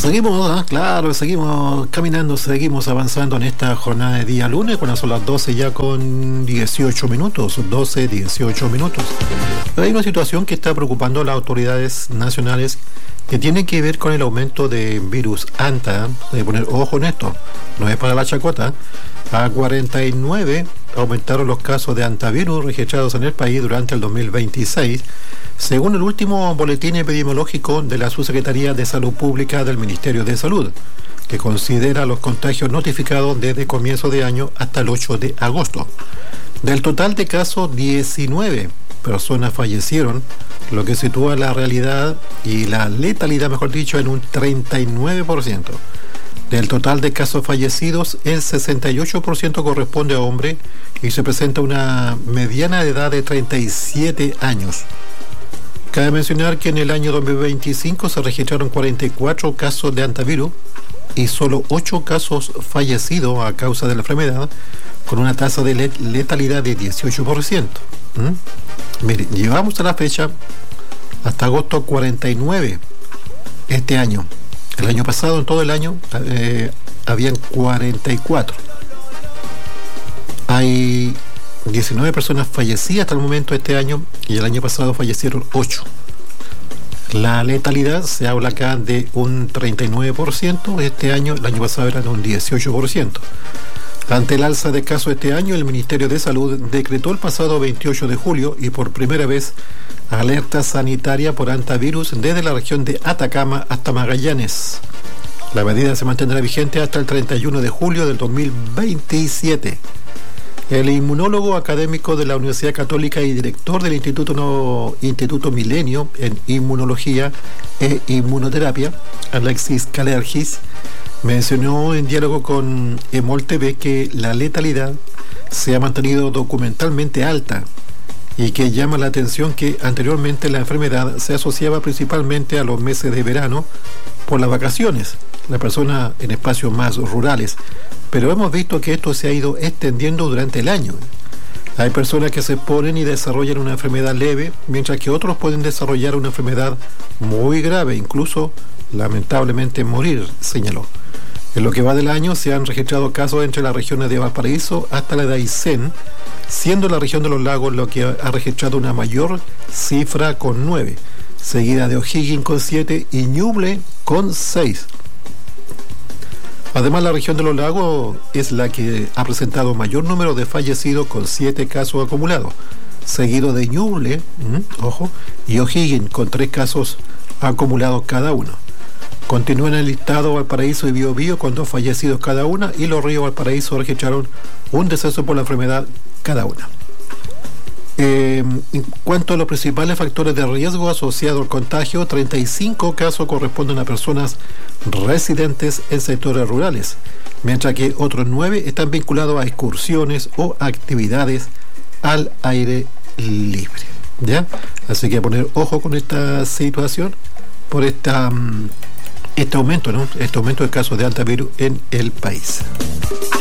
Seguimos, claro, seguimos caminando, seguimos avanzando en esta jornada de día lunes, cuando son las 12 ya con 18 minutos, 18 minutos. Pero hay una situación que está preocupando a las autoridades nacionales que tiene que ver con el aumento de virus ANTA. Hay que poner ojo en esto, no es para la chacota. A 49 aumentaron los casos de antivirus registrados en el país durante el 2026, según el último boletín epidemiológico de la Subsecretaría de Salud Pública del Ministerio de Salud, que considera los contagios notificados desde comienzo de año hasta el 8 de agosto. Del total de casos, 19 personas fallecieron, lo que sitúa la realidad y la letalidad, mejor dicho, en un 39%. Del total de casos fallecidos, el 68% corresponde a hombres y se presenta una mediana de edad de 37 años. Cabe mencionar que en el año 2025 se registraron 44 casos de antivirus y solo 8 casos fallecidos a causa de la enfermedad, con una tasa de letalidad de 18%. Mire, llevamos a la fecha hasta agosto 49 este año. El año pasado, en todo el año, habían 44. Hay 19 personas fallecidas hasta el momento este año y el año pasado fallecieron 8. La letalidad se habla acá de un 39% este año, el año pasado era de un 18%. Ante el alza de casos este año, el Ministerio de Salud decretó el pasado 28 de julio y por primera vez alerta sanitaria por antivirus desde la región de Atacama hasta Magallanes. La medida se mantendrá vigente hasta el 31 de julio del 2027. El inmunólogo académico de la Universidad Católica y director del Instituto Milenio en Inmunología e Inmunoterapia, Alexis Kalergis, mencionó en diálogo con EMOL TV que la letalidad se ha mantenido documentalmente alta y que llama la atención que anteriormente la enfermedad se asociaba principalmente a los meses de verano por las vacaciones, la persona en espacios más rurales, pero hemos visto que esto se ha ido extendiendo durante el año. Hay personas que se exponen y desarrollan una enfermedad leve, mientras que otros pueden desarrollar una enfermedad muy grave, incluso lamentablemente morir, señaló. En lo que va del año se han registrado casos entre las regiones de Valparaíso hasta la de Aysén, siendo la región de los lagos lo que ha registrado una mayor cifra con 9, seguida de O'Higgins con 7 y Ñuble con 6. Además, la región de los lagos es la que ha presentado mayor número de fallecidos con 7 casos acumulados, seguido de Ñuble, y O'Higgins con 3 casos acumulados cada uno. Continúan el listado Valparaíso y Biobío con 2 fallecidos cada una y Los Ríos Valparaíso registraron un deceso por la enfermedad cada una. En cuanto a los principales factores de riesgo asociados al contagio, 35 casos corresponden a personas residentes en sectores rurales, mientras que otros 9 están vinculados a excursiones o actividades al aire libre. ¿Ya? Así que a poner ojo con esta situación por este aumento, ¿no? Este aumento de casos de antivirus en el país.